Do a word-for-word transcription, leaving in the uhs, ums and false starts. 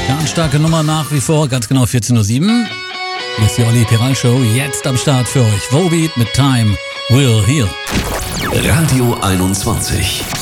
Ganz starke Nummer nach wie vor, ganz genau vierzehn Uhr sieben. Hier ist die Olli Piral Show, jetzt am Start für euch. Volbeat mit Time Will Heal. Radio einundzwanzig.